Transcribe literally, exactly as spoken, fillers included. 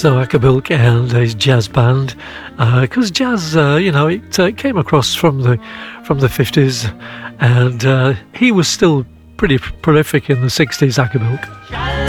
So Acker Bilk and his jazz band, because uh, jazz, uh, you know, it uh, came across from the from the fifties, and uh, he was still pretty prolific in the sixties, Acker Bilk.